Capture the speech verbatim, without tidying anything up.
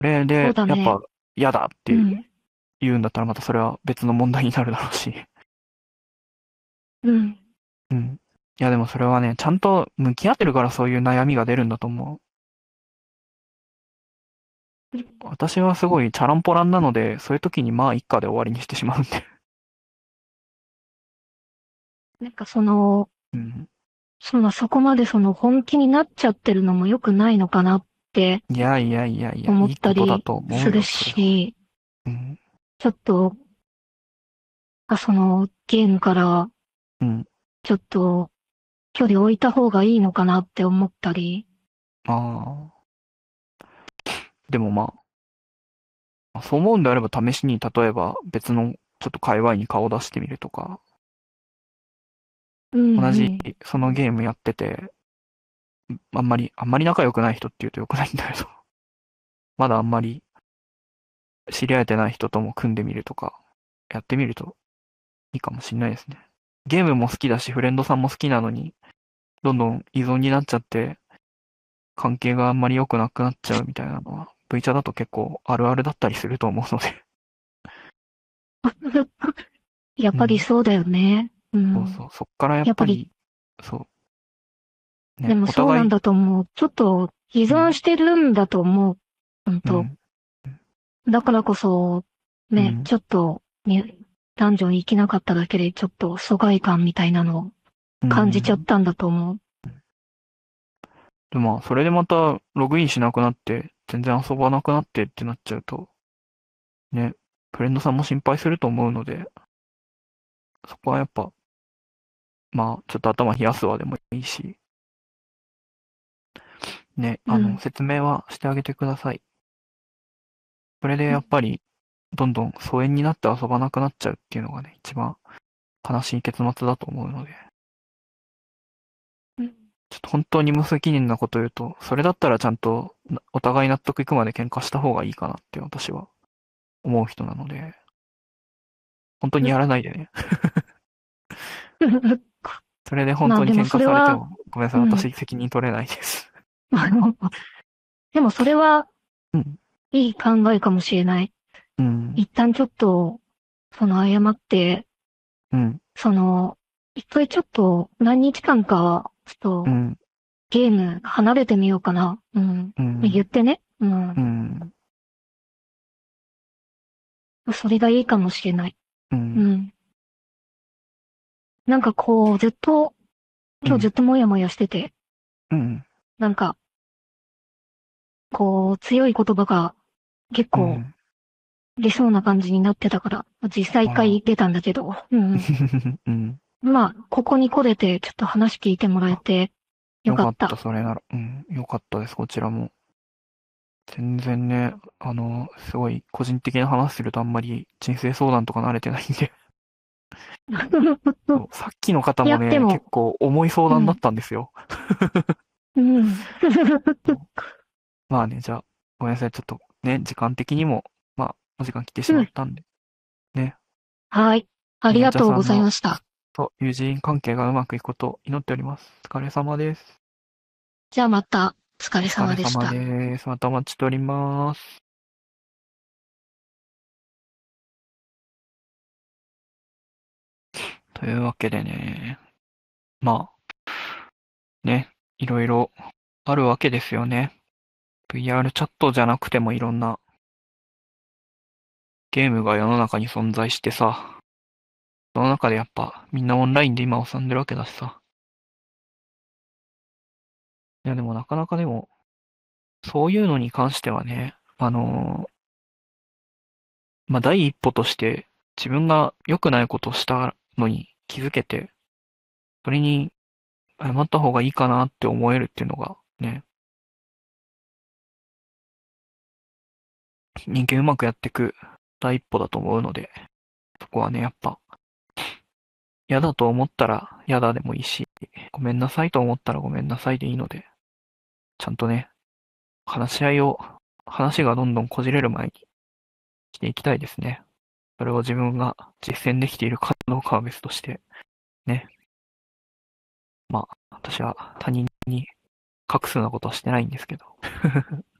それで、 そうだね。 やっぱ嫌だってうん。 言うんだったらまたそれは別の問題になるだろうし。 うん。 うん。いやでもそれはね、ちゃんと向き合ってるからそういう悩みが出るんだと思う。私はすごいチャランポランなので、そういう時にまあ一家で終わりにしてしまうんで。 なんかその、 うん。 その、そこまでその本気になっちゃってるのも良くないのかなっていやいやいやいや、 思っいいことだたりと思するうよ、それは。 し、 うん。 ちょっと、あそのゲームからうん。 ちょっと距離置いた方がいいのかなって思ったり。 ああ。でもまあ、そう思うんであれば試しに、例えば別のちょっと界隈に顔を出してみるとか、 うん同じうん。 そのゲームやってて、あんまり、あんまり仲良くない人って言うと良くないんだけど、まだあんまり知り合えてない人とも組んでみるとか、やってみるといいかもしんないですね。ゲームも好きだし、フレンドさんも好きなのに、どんどん依存になっちゃって、関係があんまり良くなくなっちゃうみたいなのは、V チャだと結構あるあるだったりすると思うので。 やっぱりうん。 そうだよね。うん。 そうそう。そっからやっやっぱり、 ぱり、そう、ね、 でもそうなんお互い、 だと思う。ちょっと依うん、 存してるんだと思う。本当。 うん、 だからこそ、ね、 うん、 ちょっと、ね、男女に生きなかっただけでちょっと疎外感みたいなのをう感じちゃっん。 たんだと思う。 でもまあ、それでまたログインしなくなって、全然遊ばなくなってってなっちゃうと、ね、フレンドさんも心配すると思うので、そこはやっぱ、まあ、ちょっと頭冷やすわでもいいし、ね、あの、 うん。 説明はしてあげてください。それでやっぱり、どんどん疎遠になって遊ばなくなっちゃうっていうのがね、一番悲しい結末だと思うので、 うん。 ちょっと本当に無責任なこと言うと、それだったらちゃんとお互い納得いくまで喧嘩した方がいいかなって私は思う人なので、本当にやらないでね。それで本まあでも当に喧嘩それは、 されても、ごめんなさい、 うん。 私責任取れないです。 あの、でもそれはうん、 いい考えかもしれない。 うん、 一旦ちょっと、その謝って、 うん、 その、一回ちょっと何日間か、ちょっとうん、 ゲーム離れてみようかな。うん。 うん、 言ってね。うん。 うん、 それがいいかもしれない。 うん、 うん。なんかこう、ずっと、 うん、 今日ずっともやもやしてて、 うん、 なんか、こう、強い言葉が結構うん、 出そうな感じになってたから、実際一回あら、 出たんだけど、うん。 うん。 まあ、ここに来れて、ちょっと話聞いてもらえあ、 て、よよかった、 かった。 それなら。うん、よかったです、こちらも。全然ね、あの、すごい個人的な話するとあんまり人生相談とか慣れてないんで。そうさっきの方いや、でもね、結も、 構重い相談だっうん、 たんですよ。 うん。 そうまあね、じゃあ、ごめんなさい。ちょっとね、時間的にも、まあ、お時間来てしうん。 まったんで。ね。 はい。ありえー、 がとうごジャさんのざいました。 と友人関係がうまくいくことを祈っております。お疲れ様です。 じゃあまた、お疲れお疲れ様様でした。 です。またお待ちしております。というわけでね、まあ、ね、いろいろあるわけですよね。ブイアール チャットじゃなくてもいろんなゲームが世の中に存在してさ、その中でやっぱみんなオンラインで今遊んでるわけだしさ。いやでもなかなかでも、そういうのに関してはね、あのーまあ、第一歩として自分が良くないことをしたのに気づけて、それに謝った方がいいかなって思えるっていうのがね、人間うまくやっていく第一歩だと思うので、そこはね、やっぱ、嫌だと思ったら嫌だでもいいし、ごめんなさいと思ったらごめんなさいでいいので、ちゃんとね、話し合いを、話がどんどんこじれる前にしていきたいですね。それを自分が実践できているかどうかは別として、ね。まあ、私は他人に隠すようなことはしてないんですけど。